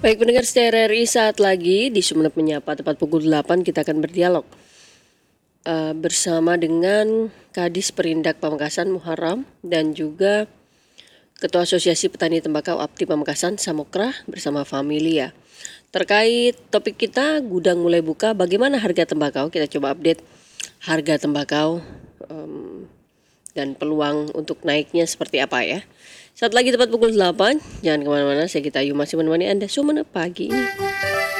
Baik pendengar setia RRI, saat lagi di Sumeneb Menyapa tepat pukul 8 kita akan berdialog bersama dengan Kadis Perindak Pamekasan Muharram dan juga Ketua Asosiasi Petani Tembakau APTI Pamekasan Samokra bersama Familia. Terkait topik kita, gudang mulai buka, bagaimana harga tembakau? Kita coba update harga tembakau dan peluang untuk naiknya seperti apa ya. Saat lagi tepat pukul 8, jangan kemana-mana, saya Gita Ayu masih menemani Anda Sumeneb pagi ini.